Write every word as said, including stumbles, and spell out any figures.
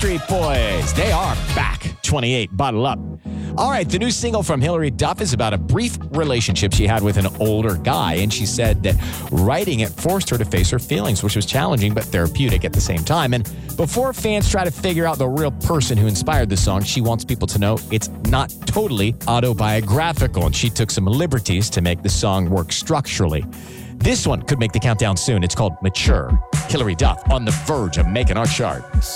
Backstreet Boys. They are back. twenty-eight, Bottle Up. All right, the new single from Hilary Duff is about a brief relationship she had with an older guy, and she said that writing it forced her to face her feelings, which was challenging but therapeutic at the same time. And before fans try to figure out the real person who inspired the song, she wants people to know it's not totally autobiographical, and she took some liberties to make the song work structurally. This one could make the countdown soon. It's called Mature. Hilary Duff on the verge of making our chart.